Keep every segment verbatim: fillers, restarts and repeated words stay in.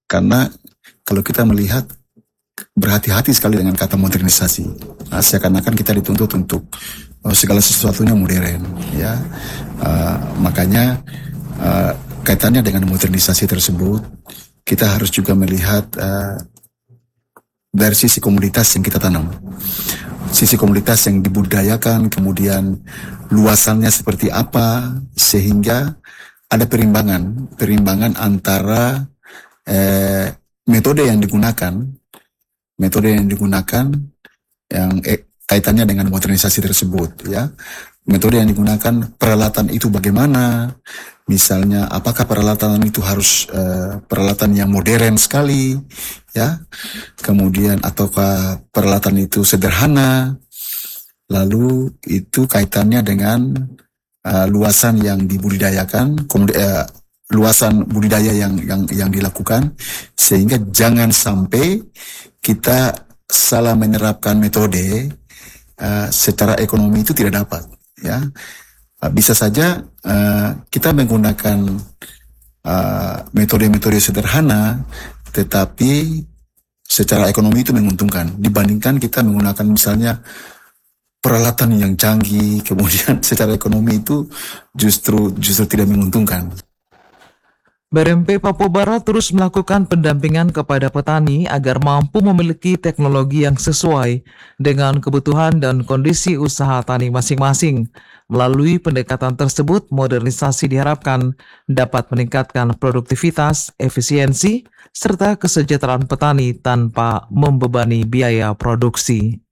Karena kalau kita melihat, berhati-hati sekali dengan kata modernisasi. Nah, seakan-akan kita dituntut untuk uh, segala sesuatunya modern, ya. Uh, makanya uh, kaitannya dengan modernisasi tersebut, kita harus juga melihat uh, dari sisi komunitas yang kita tanam, sisi komunitas yang dibudayakan, kemudian luasannya seperti apa, sehingga ada perimbangan, perimbangan antara eh, metode yang digunakan, metode yang digunakan yang eh, kaitannya dengan modernisasi tersebut, ya. Metode yang digunakan, peralatan itu bagaimana, misalnya apakah peralatan itu harus uh, peralatan yang modern sekali, ya, kemudian ataukah peralatan itu sederhana, lalu itu kaitannya dengan uh, luasan yang dibudidayakan, kemudian uh, luasan budidaya yang yang yang dilakukan, sehingga jangan sampai kita salah menerapkan metode uh, secara ekonomi itu tidak dapat. Ya, bisa saja uh, kita menggunakan uh, metode-metode sederhana, tetapi secara ekonomi itu menguntungkan dibandingkan kita menggunakan misalnya peralatan yang canggih, kemudian secara ekonomi itu justru justru tidak menguntungkan. B R M P Papua Barat terus melakukan pendampingan kepada petani agar mampu memiliki teknologi yang sesuai dengan kebutuhan dan kondisi usaha tani masing-masing. Melalui pendekatan tersebut, modernisasi diharapkan dapat meningkatkan produktivitas, efisiensi, serta kesejahteraan petani tanpa membebani biaya produksi.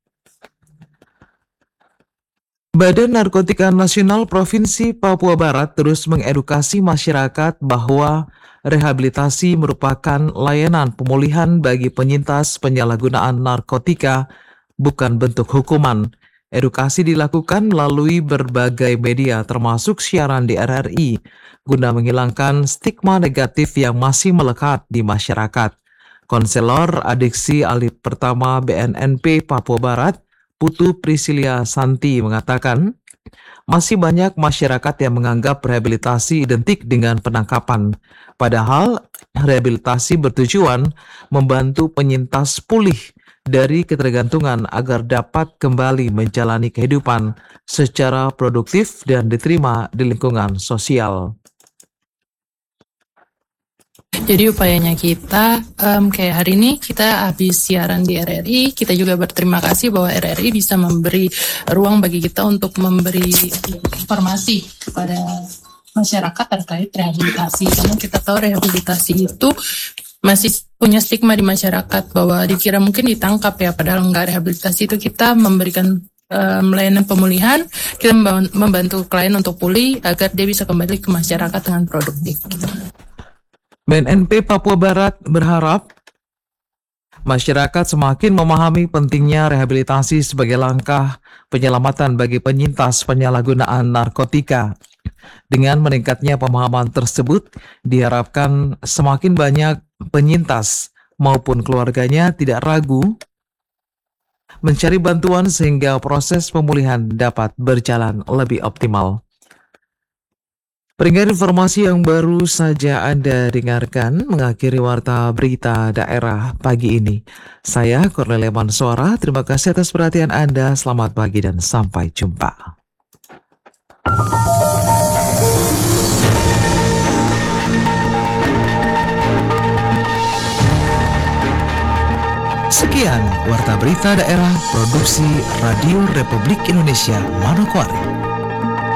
Badan Narkotika Nasional Provinsi Papua Barat terus mengedukasi masyarakat bahwa rehabilitasi merupakan layanan pemulihan bagi penyintas penyalahgunaan narkotika, bukan bentuk hukuman. Edukasi dilakukan melalui berbagai media termasuk siaran di R R I guna menghilangkan stigma negatif yang masih melekat di masyarakat. Konselor Adiksi Alif Pertama B N N P Papua Barat, Putu Priscilia Santi mengatakan, masih banyak masyarakat yang menganggap rehabilitasi identik dengan penangkapan. Padahal rehabilitasi bertujuan membantu penyintas pulih dari ketergantungan agar dapat kembali menjalani kehidupan secara produktif dan diterima di lingkungan sosial. Jadi upayanya kita, um, kayak hari ini kita habis siaran di R R I, kita juga berterima kasih bahwa R R I bisa memberi ruang bagi kita untuk memberi informasi kepada masyarakat terkait rehabilitasi. Karena kita tahu rehabilitasi itu masih punya stigma di masyarakat bahwa dikira mungkin ditangkap ya, padahal enggak. Rehabilitasi itu kita memberikan um, layanan pemulihan, kita membantu klien untuk pulih agar dia bisa kembali ke masyarakat dengan produktif. B N N P Papua Barat berharap masyarakat semakin memahami pentingnya rehabilitasi sebagai langkah penyelamatan bagi penyintas penyalahgunaan narkotika. Dengan meningkatnya pemahaman tersebut, diharapkan semakin banyak penyintas maupun keluarganya tidak ragu mencari bantuan sehingga proses pemulihan dapat berjalan lebih optimal. Peringkat informasi yang baru saja Anda dengarkan mengakhiri Warta Berita Daerah pagi ini. Saya Cornelia Mansora, terima kasih atas perhatian Anda, selamat pagi dan sampai jumpa. Sekian Warta Berita Daerah Produksi Radio Republik Indonesia Manokwari.